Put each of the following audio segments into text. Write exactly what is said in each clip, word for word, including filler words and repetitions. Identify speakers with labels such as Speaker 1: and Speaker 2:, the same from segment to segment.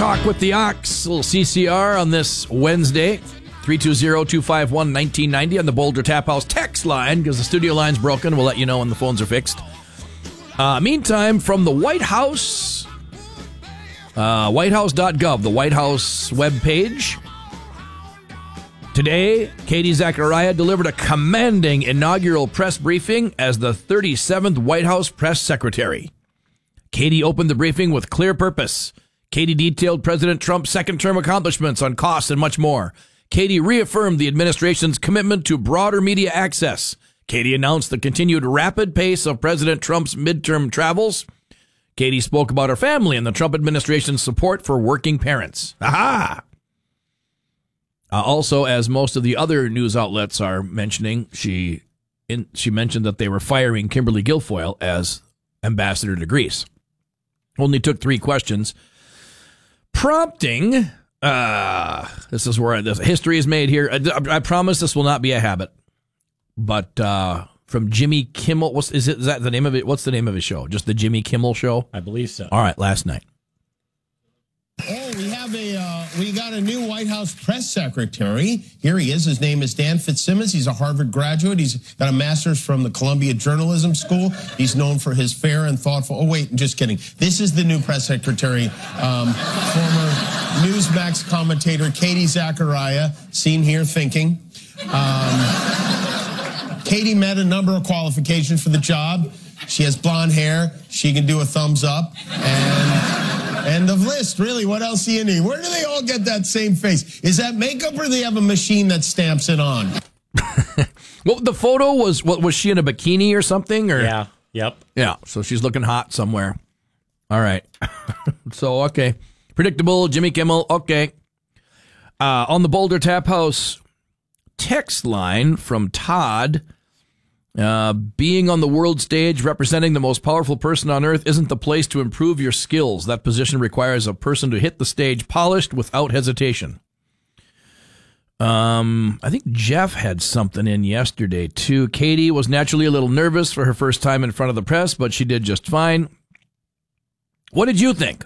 Speaker 1: Talk with the Ox, a little C C R on this Wednesday. three two zero, two five one, one nine nine zero on the Boulder Tap House text line, because the studio line's broken. We'll let you know when the phones are fixed. Uh, meantime, from the White House, uh, white house dot gov, the White House webpage. Today, Katie Zachariah delivered a commanding inaugural press briefing as the thirty-seventh White House press secretary. Katie opened the briefing with clear purpose. Katie detailed President Trump's second-term accomplishments on costs and much more. Katie reaffirmed the administration's commitment to broader media access. Katie announced the continued rapid pace of President Trump's midterm travels. Katie spoke about her family and the Trump administration's support for working parents. Aha! Uh, also, as most of the other news outlets are mentioning, she in, she mentioned that they were firing Kimberly Guilfoyle as ambassador to Greece. Only took three questions, prompting, uh, this is where this history is made here. I, I promise this will not be a habit, but uh, from Jimmy Kimmel, what's, is, it, is that the name of it? What's the name of his show? Just the Jimmy Kimmel Show?
Speaker 2: I believe so.
Speaker 1: All right, last night.
Speaker 3: Oh, we have a, uh, we got a new White House press secretary. Here he is. His name is Dan Fitzsimmons. He's a Harvard graduate. He's got a master's from the Columbia Journalism School. He's known for his fair and thoughtful. Oh, wait, just kidding. This is the new press secretary, um, former Newsmax commentator Katie Zachariah, seen here thinking. Um, Katie met a number of qualifications for the job. She has blonde hair. She can do a thumbs up. And end of list, really. What else do you need? Where do they all get that same face? Is that makeup, or do they have a machine that stamps it on?
Speaker 1: Well, the photo was, what, was she in a bikini or something? Or
Speaker 2: Yeah, yep.
Speaker 1: Yeah, so she's looking hot somewhere. All right. So, okay. Predictable, Jimmy Kimmel, okay. Uh, on the Boulder Tap House text line from Todd, Uh, being on the world stage representing the most powerful person on earth isn't the place to improve your skills. That position requires a person to hit the stage polished without hesitation. Um, I think Jeff had something in yesterday, too. Katie was naturally a little nervous for her first time in front of the press, but she did just fine. What did you think?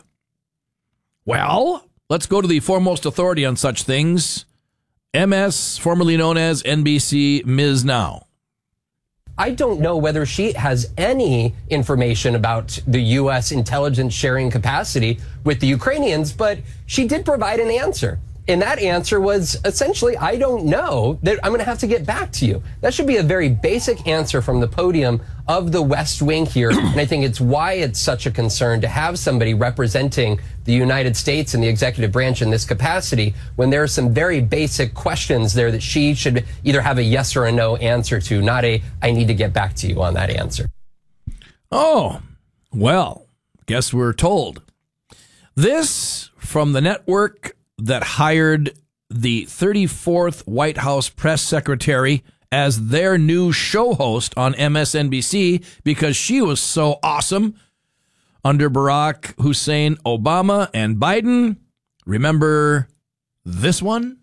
Speaker 1: Well, let's go to the foremost authority on such things, M S, formerly known as N B C, Miz Now.
Speaker 4: I don't know whether she has any information about the U S intelligence sharing capacity with the Ukrainians, but she did provide an answer. And that answer was essentially, I don't know, that I'm going to have to get back to you. That should be a very basic answer from the podium of the West Wing here. And I think it's why it's such a concern to have somebody representing the United States and the executive branch in this capacity when there are some very basic questions there that she should either have a yes or a no answer to, not a, I need to get back to you on that answer.
Speaker 1: Oh, well, guess we're told. This from the network that hired the thirty-fourth White House press secretary as their new show host on M S N B C because she was so awesome under Barack Hussein Obama and Biden. Remember this one?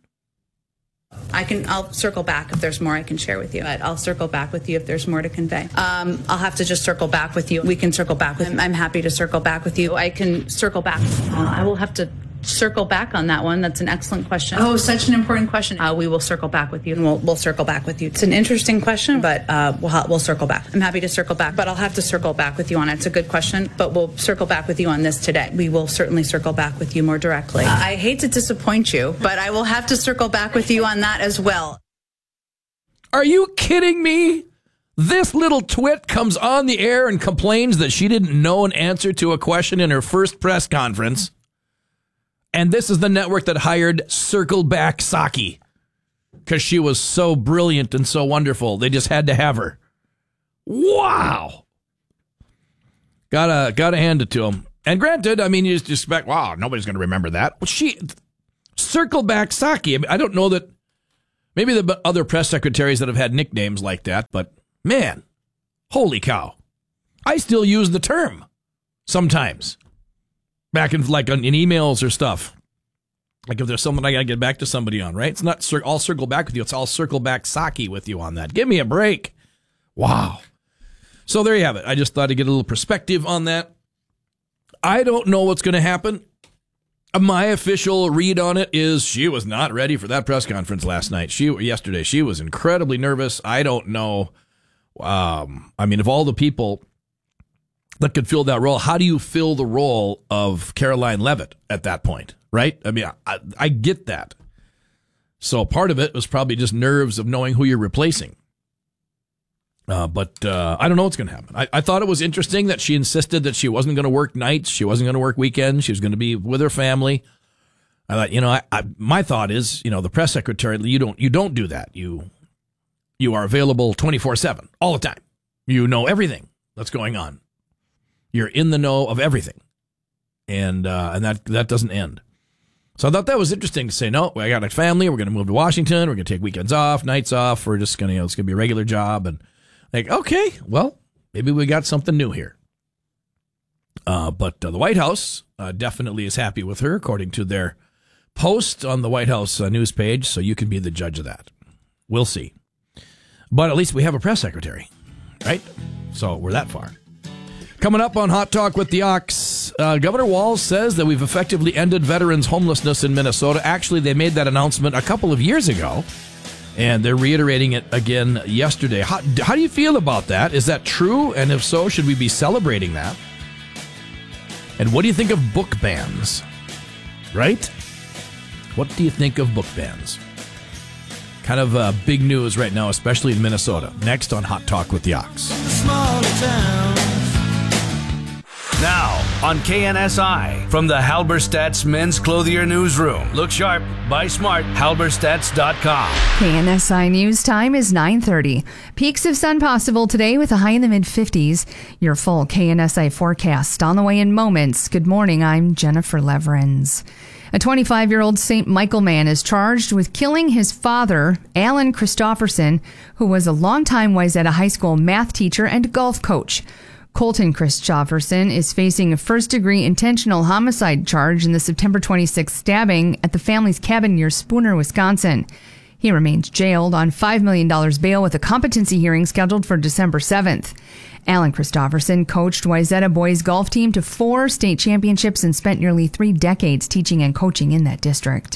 Speaker 5: I can, I'll circle back if there's more I can share with you. But I'll circle back with you if there's more to convey. Um, I'll have to just circle back with you. We can circle back with you. I'm happy to circle back with you. I can circle back. Uh, I will have to circle back on that one. That's an excellent question. Oh, such an important question. Uh, we will circle back with you, and we'll, we'll circle back with you. It's an interesting question, but uh, we'll, we'll circle back. I'm happy to circle back, but I'll have to circle back with you on it. It's a good question, but we'll circle back with you on this today. We will certainly circle back with you more directly. Uh, I hate to disappoint you, but I will have to circle back with you on that as well.
Speaker 1: Are you kidding me? This little twit comes on the air and complains that she didn't know an answer to a question in her first press conference. And this is the network that hired Circle Back Psaki because she was so brilliant and so wonderful. They just had to have her. Wow. Gotta, gotta hand it to them. And granted, I mean, you just expect, wow, nobody's going to remember that. Well, she, Circle Back Psaki. I mean, I don't know that, maybe the other press secretaries that have had nicknames like that, but man, holy cow. I still use the term sometimes. Back in like in emails or stuff. Like if there's something I got to get back to somebody on, right? It's not cir- I'll circle back with you. It's I'll circle back Psaki with you on that. Give me a break. Wow. So there you have it. I just thought I'd get a little perspective on that. I don't know what's going to happen. My official read on it is she was not ready for that press conference last night. She yesterday she was incredibly nervous. I don't know. Um, I mean, of all the people that could fill that role, how do you fill the role of Caroline Leavitt at that point, right? I mean, I, I get that. So part of it was probably just nerves of knowing who you're replacing. Uh, but uh, I don't know what's going to happen. I, I thought it was interesting that she insisted that she wasn't going to work nights. She wasn't going to work weekends. She was going to be with her family. I thought, you know, I, I, my thought is, you know, the press secretary, you don't you don't do that. You you are available twenty-four seven all the time. You know everything that's going on. You're in the know of everything, and uh, and that that doesn't end. So I thought that was interesting to say, no, I got a family. We're going to move to Washington. We're going to take weekends off, nights off. We're just going to, you know, it's going to be a regular job. And like, okay, well, maybe we got something new here. Uh, but uh, the White House uh, definitely is happy with her, according to their post on the White House uh, news page. So you can be the judge of that. We'll see. But at least we have a press secretary, right? So we're that far. Coming up on Hot Talk with the Ox, uh, Governor Walz says that we've effectively ended veterans' homelessness in Minnesota. Actually, they made that announcement a couple of years ago, and they're reiterating it again yesterday. How, how do you feel about that? Is that true? And if so, should we be celebrating that? And what do you think of book bans? Right? What do you think of book bans? Kind of uh, big news right now, especially in Minnesota. Next on Hot Talk with the Ox.
Speaker 2: Now on K N S I from the Halberstadt's Men's Clothier Newsroom. Look sharp, buy smart, halberstadts dot com.
Speaker 6: K N S I News time is nine thirty. Peaks of sun possible today with a high in the mid fifties. Your full K N S I forecast on the way in moments. Good morning, I'm Jennifer Leverins. A twenty-five-year-old Saint Michael man is charged with killing his father, Alan Christofferson, who was a longtime Wayzata High School math teacher and golf coach. Colton Christofferson is facing a first-degree intentional homicide charge in the September twenty-sixth stabbing at the family's cabin near Spooner, Wisconsin. He remains jailed on five million dollars bail with a competency hearing scheduled for December seventh. Alan Christofferson coached Wayzata boys golf team to four state championships and spent nearly three decades teaching and coaching in that district.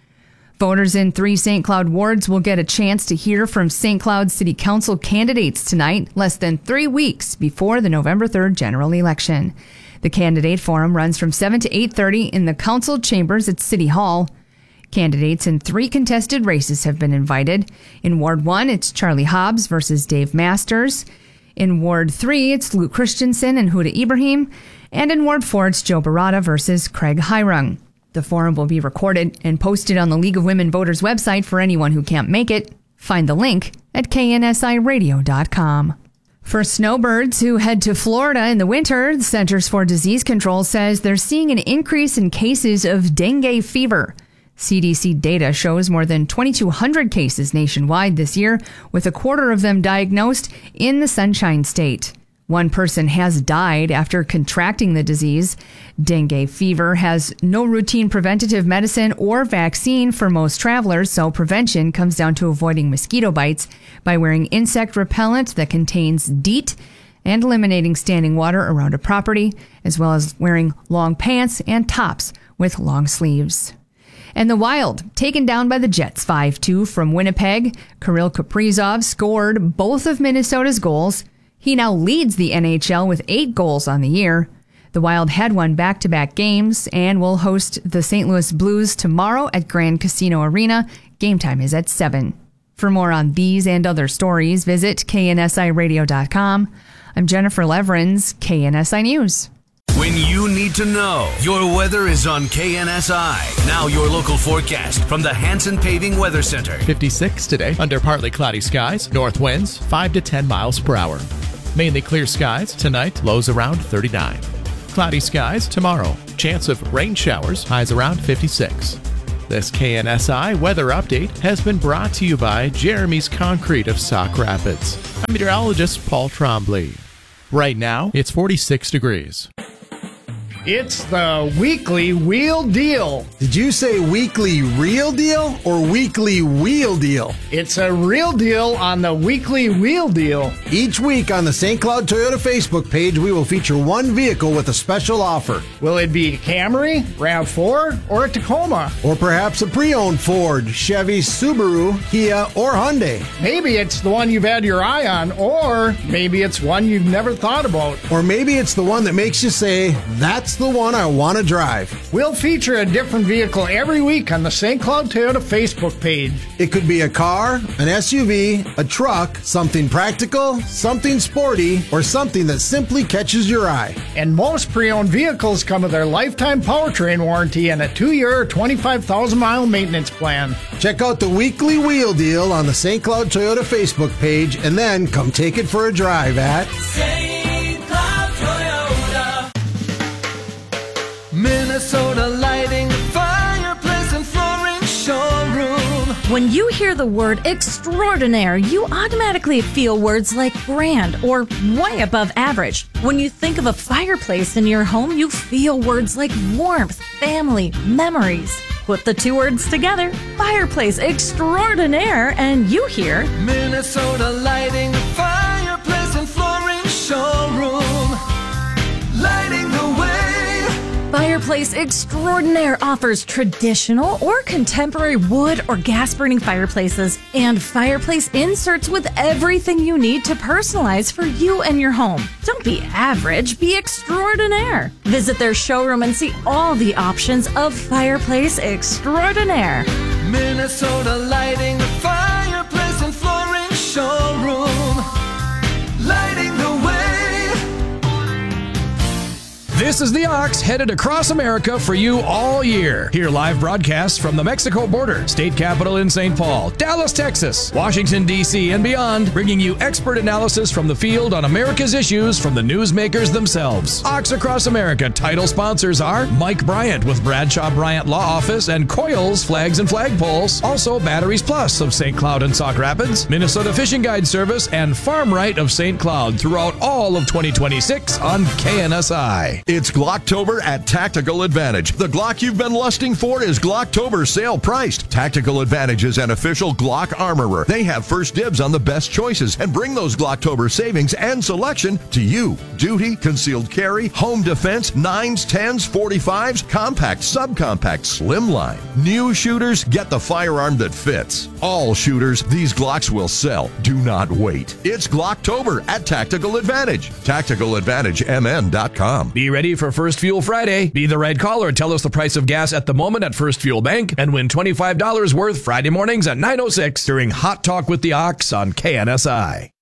Speaker 6: Voters in three Saint Cloud wards will get a chance to hear from Saint Cloud City Council candidates tonight, less than three weeks before the November third general election. The candidate forum runs from seven to eight thirty in the council chambers at City Hall. Candidates in three contested races have been invited. In Ward one, it's Charlie Hobbs versus Dave Masters. In Ward three, it's Luke Christensen and Huda Ibrahim. And in Ward four, it's Joe Barata versus Craig Hirung. The forum will be recorded and posted on the League of Women Voters website for anyone who can't make it. Find the link at K N S I radio dot com. For snowbirds who head to Florida in the winter, the Centers for Disease Control says they're seeing an increase in cases of dengue fever. C D C data shows more than twenty-two hundred cases nationwide this year, with a quarter of them diagnosed in the Sunshine State. One person has died after contracting the disease. Dengue fever has no routine preventative medicine or vaccine for most travelers, so prevention comes down to avoiding mosquito bites by wearing insect repellent that contains DEET and eliminating standing water around a property, as well as wearing long pants and tops with long sleeves. And the Wild, taken down by the Jets five two from Winnipeg. Kirill Kaprizov scored both of Minnesota's goals. He now leads the N H L with eight goals on the year. The Wild had won back-to-back games and will host the Saint Louis Blues tomorrow at Grand Casino Arena. Game time is at seven. For more on these and other stories, visit K N S I radio dot com. I'm Jennifer Leverins, K N S I News.
Speaker 2: When you need to know, your weather is on K N S I. Now your local forecast from the Hanson Paving Weather Center.
Speaker 7: fifty-six today, under partly cloudy skies, north winds five to ten miles per hour. Mainly clear skies tonight, lows around thirty-nine. Cloudy skies tomorrow, chance of rain showers, highs around fifty-six. This K N S I weather update has been brought to you by Jeremy's Concrete of Sauk Rapids. I'm meteorologist Paul Trombley. Right now, it's forty-six degrees.
Speaker 8: It's the Weekly Wheel Deal.
Speaker 9: Did you say weekly real deal or weekly wheel deal?
Speaker 8: It's a real deal on the Weekly Wheel Deal.
Speaker 9: Each week on the Saint Cloud Toyota Facebook page, we will feature one vehicle with a special offer.
Speaker 8: Will it be a Camry, RAV four, or a Tacoma?
Speaker 9: Or perhaps a pre-owned Ford, Chevy, Subaru, Kia, or Hyundai.
Speaker 8: Maybe it's the one you've had your eye on, or maybe it's one you've never thought about.
Speaker 9: Or maybe it's the one that makes you say, that's the one I want to drive.
Speaker 8: We'll feature a different vehicle every week on the Saint Cloud Toyota Facebook page.
Speaker 9: It could be a car, an S U V, a truck, something practical, something sporty, or something that simply catches your eye.
Speaker 8: And most pre-owned vehicles come with their lifetime powertrain warranty and a two-year, twenty-five thousand mile maintenance plan.
Speaker 9: Check out the Weekly Wheel Deal on the Saint Cloud Toyota Facebook page, and then come take it for a drive at
Speaker 10: Saint Cloud Toyota. Minnesota Lighting, fireplace and flooring showroom.
Speaker 11: When you hear the word extraordinaire, you automatically feel words like grand or way above average. When you think of a fireplace in your home, you feel words like warmth, family, memories. Put the two words together, fireplace extraordinaire, and you hear
Speaker 10: Minnesota Lighting, fireplace and flooring showroom. Lighting the way.
Speaker 11: Fireplace Extraordinaire offers traditional or contemporary wood or gas-burning fireplaces and fireplace inserts with everything you need to personalize for you and your home. Don't be average, be extraordinaire. Visit their showroom and see all the options of Fireplace Extraordinaire.
Speaker 10: Minnesota Lighting, fireplace and flooring showroom. Lighting the way.
Speaker 1: This is the Ox headed across America for you all year. Hear live broadcasts from the Mexico border, state capital in Saint Paul, Dallas, Texas, Washington, D C, and beyond, bringing you expert analysis from the field on America's issues from the newsmakers themselves. Ox Across America title sponsors are Mike Bryant with Bradshaw Bryant Law Office and Coils Flags and Flagpoles. Also Batteries Plus of Saint Cloud and Sauk Rapids, Minnesota Fishing Guide Service, and Farm Right of Saint Cloud throughout all of twenty twenty-six on K N S I.
Speaker 12: It's Glocktober at Tactical Advantage. The Glock you've been lusting for is Glocktober sale priced. Tactical Advantage is an official Glock armorer. They have first dibs on the best choices and bring those Glocktober savings and selection to you. Duty, concealed carry, home defense, nines, tens, forty-fives, compact, subcompact, slimline. New shooters get the firearm that fits. All shooters, these Glocks will sell. Do not wait. It's Glocktober at Tactical Advantage. tactical advantage m n dot com.
Speaker 1: Be ready for First Fuel Friday. Be the right caller and tell us the price of gas at the moment at First Fuel Bank and win twenty-five dollars worth Friday mornings at nine oh six during Hot Talk with the Ox on K N S I.